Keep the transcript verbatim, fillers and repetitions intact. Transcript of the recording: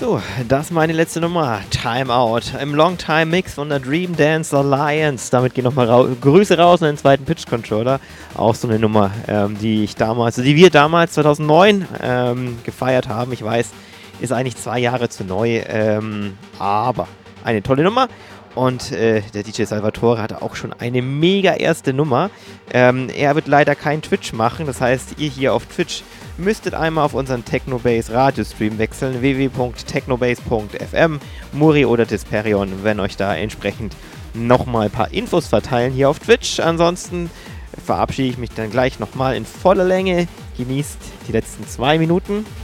So, das ist meine letzte Nummer. Time Out. Im Longtime Mix von der Dream Dance Alliance. Damit gehen nochmal rau Grüße raus an den zweiten Pitch Controller. Auch so eine Nummer, ähm, die ich damals, also die wir damals zweitausendneun ähm, gefeiert haben. Ich weiß, ist eigentlich zwei Jahre zu neu, ähm, aber eine tolle Nummer. Und äh, der D J Salvatore hatte auch schon eine mega erste Nummer. Ähm, er wird leider kein Twitch machen, das heißt, ihr hier auf Twitch müsstet einmal auf unseren Technobase Radiostream wechseln, w w w punkt technobase punkt f m, Muri oder Disperion, wenn euch da entsprechend nochmal ein paar Infos verteilen hier auf Twitch. Ansonsten verabschiede ich mich dann gleich nochmal in voller Länge. Genießt die letzten zwei Minuten.